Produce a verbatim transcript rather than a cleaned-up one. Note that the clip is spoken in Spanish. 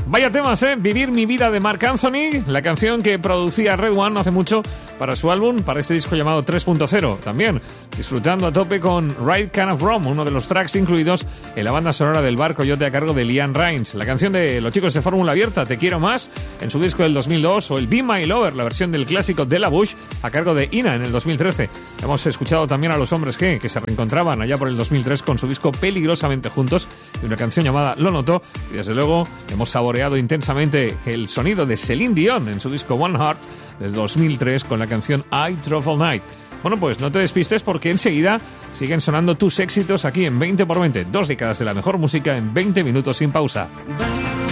Vaya temas, ¿eh? Vivir mi vida de Marc Anthony, la canción que producía Red One hace mucho para su álbum, para este disco llamado tres punto cero. También disfrutando a tope con Right Kind of Wrong, uno de los tracks incluidos en la banda sonora del Bar Coyote a cargo de Liam Rains. La canción de los chicos de Fórmula Abierta, Te Quiero Más, en su disco del dos mil dos, o el Be My Lover, la versión del clásico de La Bush a cargo de Ina en el dos mil trece. Hemos escuchado también a los Hombres G, que se reencontraban allá por el dos mil tres con su disco Peligrosamente Juntos y una canción llamada Lo Noto. Y desde luego hemos saboreado intensamente el sonido de Celine Dion en su disco One Heart del dos mil tres con la canción I Drove All Night. Bueno, pues no te despistes porque enseguida siguen sonando tus éxitos aquí en veinte por veinte, dos décadas de la mejor música en veinte minutos sin pausa.